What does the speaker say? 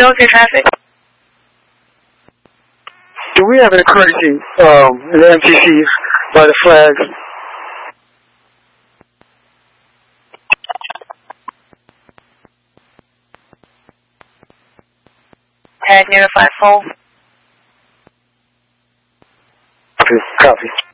Okay, traffic. Do we have an emergency in the MTC by the flags? Tag near the flagpole. Copy.